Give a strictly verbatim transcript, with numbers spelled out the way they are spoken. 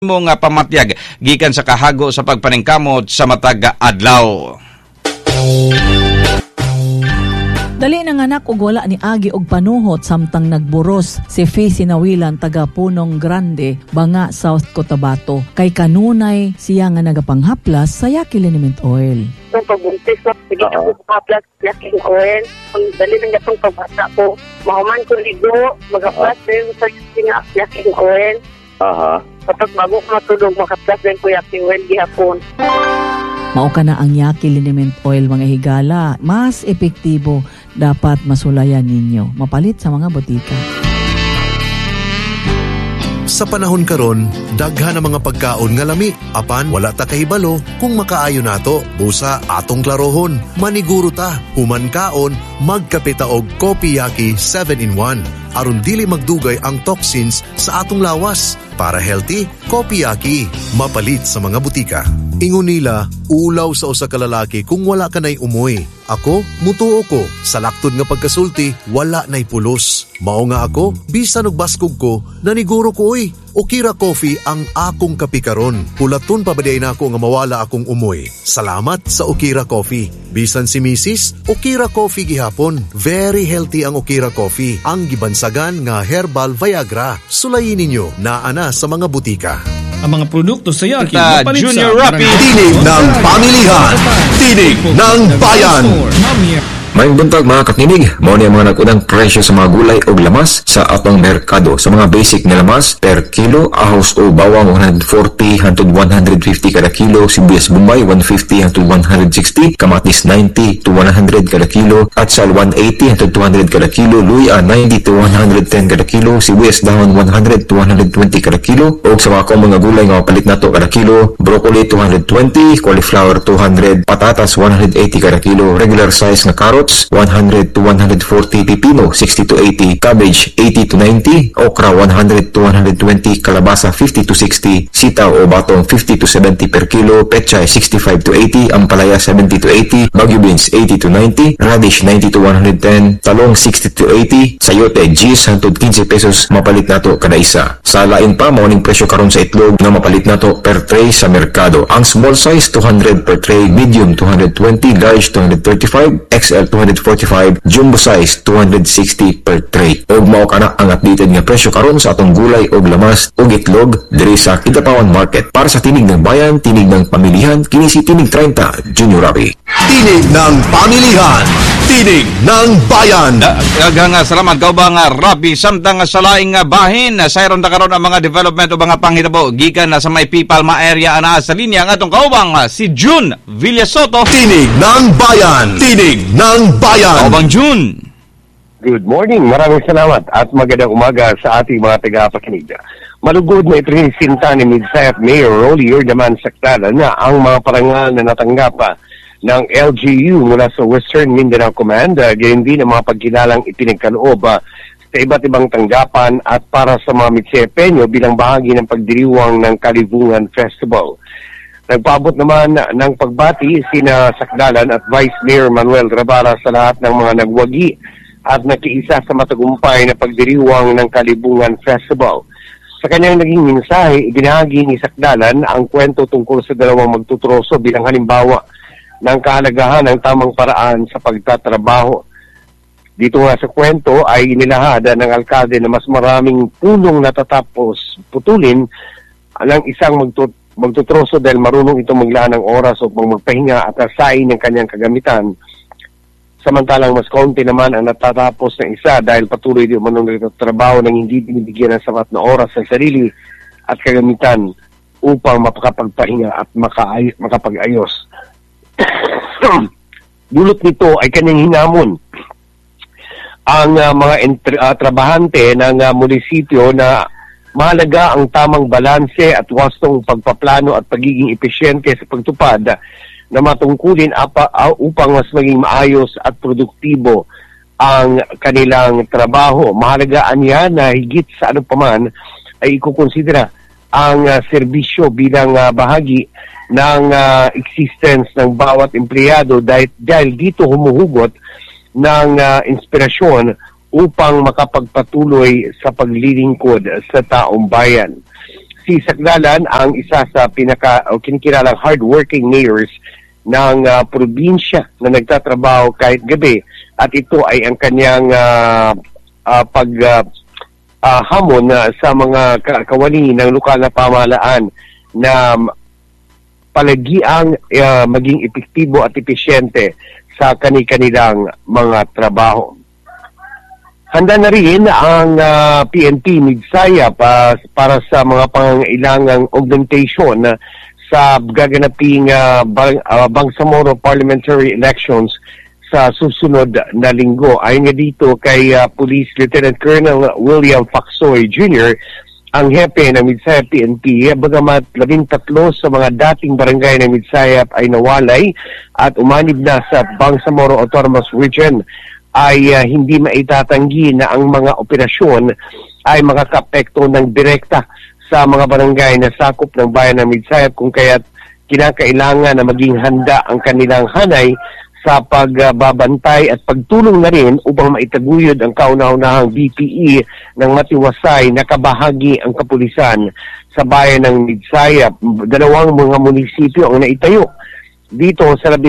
mo nga pamatyag gikan sa kahago sa pagpaningkamot sa matag adlaw. Dali ng anak ug wala ni agi og panuhot samtang nagburos si Faye Sinawilan taga Punong Grande, Banga, South Cotabato. Kay kanunay siya nga nagapanghaplas sa Yaki Liniment Oil. Kung pagbuntis ko, sige ako kaplas, Yaki Oil. Kung dali ng gatong pagbata ko, mahuman ko ligo, mag-aplas din sa Yaki Oil. Aha. Kapag bago ko matulog, makaplas din ko Yaki Oil gihapon. Mao ka na ang Yaki Liniment Oil, mga higala. Mas epektibo, dapat masulayan ninyo. Mapalit sa mga botika. Sa panahon karon, daghan ang mga pagkaon nga lami. Apan wala ta kahibalo kung makaayo nato. Busa atong klarohon, maniguro ta. Human kaon, magkape ta og Kopi Yaki seven in one. Aron dili magdugay ang toxins sa atong lawas. Para healthy, Kopi Yaki. Mapalit sa mga butika. Ingon nila, ulaw sa usa ka lalaki kung wala ka na'y umoy. Ako, mutuo ko. Sa laktod nga pagkasulti, wala na'y pulos. Mao nga ako, bisan og baskog ko, naniguro ko oy. Okira Coffee ang akong kapikaron. Pulaton pabaday na ako nga mawala akong umoy. Salamat sa Okira Coffee. Bisan si Missus Okira Coffee gihapon. Very healthy ang Okira Coffee. Ang gibansagan nga herbal Viagra. Sulayin ninyo na ana sa mga butika. Ang mga produkto sa Yaki, Ta Junior Rappi. Tinig ng pamilihan. Tinig ng bayan. Mayong buntag mga kakinig, mao ni ang mga nag-unang presyo sa mga gulay o lamas sa atong merkado. Sa mga basic na lamas, per kilo, ahos o bawang one forty hangtod one fifty kada kilo, sibuyas bombay one fifty hangtod one sixty, kamatis ninety to one hundred kada kilo, atsal one eighty hangtod two hundred kada kilo, luya ninety to one ten kada kilo, sibuyas dahon one hundred to one twenty kada kilo, o sa mga common nga gulay nga mapalit nato kada kilo, broccoli two twenty, cauliflower two hundred, patatas one eighty kada kilo, regular size nga carrot one hundred to one forty, pipino sixty to eighty, cabbage eighty to ninety, okra one hundred to one twenty, kalabasa fifty to sixty, sitaw o batong fifty to seventy per kilo, pechay sixty-five to eighty, ampalaya seventy to eighty, bagyo beans eighty to ninety, radish ninety to one ten, talong sixty to eighty, sayote gis hangtod fifteen pesos mapalit nato kada isa. Sa lain pa mao ning presyo karon sa itlog nga mapalit nato per tray sa merkado. Ang small size two hundred per tray, medium two twenty, large two thirty-five, X L two forty-five, jumbo size two sixty per tray. Og mao kana ang updated nga presyo karon sa atong gulay og lamas og itlog diri sa Kidapawan Market. Para sa tinig ng bayan, tinig ng pamilihan, kini si Tinig thirty Junior Rappi. Tinig ng pamilihan. Tinig ng bayan. Daghang nga salamat ka ba nga Rappi samtang sa laing nga bahin sayron ta karon ang mga development o mga panghitabo gikan na sa may Pipalma area ana sa linya nga atong kaubang si June Villasoto. Tinig ng bayan. Tinig ng bayan. Kaubang June. Good morning. Maraming salamat at magandang umaga sa ating mga taga-pakinig. Malugod na ito rin sinta ni Midsayat Mayor Rolly Ordaman Sactala na ang mga parangal na natanggap ng L G U mula sa Western Mindanao Command, uh, ganyan din ang mga pagkilalang ipinagkaloob uh, sa iba't ibang tanggapan at para sa mga Mitsepenyo bilang bahagi ng pagdiriwang ng Kalibungan Festival. Nagpaabot naman ng pagbati sina Sacdalan at Vice Mayor Manuel Rabara sa lahat ng mga nagwagi at nakiisa sa matagumpay na pagdiriwang ng Kalibungan Festival. Sa kanyang naging mensahe, ibinahagi ni Sacdalan ang kwento tungkol sa dalawang magtutroso bilang halimbawa ng kahalagahan ng tamang paraan sa pagtatrabaho. Dito nga sa kwento ay inilahad ng alkalde na mas maraming pulong natatapos putulin ng isang magtut magtutroso dahil marunong itong maglaan ng oras upang magpahinga at asayin ng kanyang kagamitan. Samantalang mas kaunti naman ang natatapos ng isa dahil patuloy di umanong nagtatrabaho nang hindi binibigyan ng sapat na oras sa sarili at kagamitan upang makapagpahinga at makaay makapag-ayos. Dulot nito ay kanyang hinamon ang uh, mga entri, uh, trabahante ng uh, munisipyo na mahalaga ang tamang balanse at wastong pagpaplano at pagiging epesyente sa pagtupad na matungkulin apa, uh, upang mas maging maayos at produktibo ang kanilang trabaho. Mahalaga niya na higit sa ano paman ay ikukonsidera ang uh, serbisyo bilang uh, bahagi ng uh, existence ng bawat empleyado dahil, dahil dito humuhugot ng uh, inspirasyon upang makapagpatuloy sa paglilingkod sa taong bayan. Si Sacdalan ang isa sa pinaka o kinikilalang hardworking mayors ng uh, probinsya na nagtatrabaho kahit gabi, at ito ay ang kanyang uh, uh, pag uh, uh, hamon uh, sa mga kawani ng lokal na pamahalaan na palagiang uh, maging epektibo at epesyente sa kani-kanilang mga trabaho. Handa na rin ang uh, P N P Midsayap uh, para sa mga pangangailangang augmentation uh, sa gaganaping uh, Bang, uh, Bangsamoro parliamentary elections sa susunod na linggo. Ayon nga dito kay uh, Police Lieutenant Colonel William Facsoy Junior, ang hepe ng Midsayap P N P, bagamat labing tatlo sa mga dating barangay ng Midsayap ay nawalay at umanib na sa Bangsamoro Autonomous Region, ay uh, hindi maitatanggi na ang mga operasyon ay makakapekto ng direkta sa mga barangay na sakop ng bayan ng Midsayap, kung kaya't kinakailangan na maging handa ang kanilang hanay sa pagbabantay at pagtulong na rin upang maitaguyod ang kauna-unahang B P E ng matiwasay na kabahagi ang kapulisan sa bayan ng Midsayap. Dalawang mga munisipyo ang naitayo dito sa labing